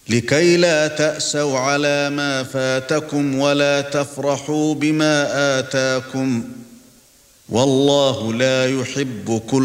لكي لا تأسوا على ما فاتكم ولا تفرحوا بما آتاكم والله لا يحب كل